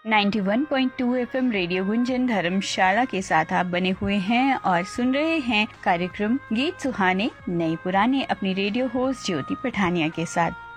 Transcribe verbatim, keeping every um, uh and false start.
Ninety one point two FM radio Gunjan धर्मशाला के साथ आप बने हुए हैं और सुन रहे हैं कार्यक्रम गीत सुहाने नए पुराने अपनी रेडियो होस्ट ज्योति पठानिया के साथ।